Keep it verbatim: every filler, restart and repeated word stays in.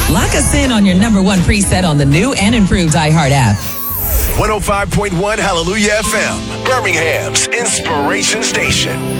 Lock us in on your number one preset on the new and improved iHeart app. one oh five point one Hallelujah F M, Birmingham's inspiration station.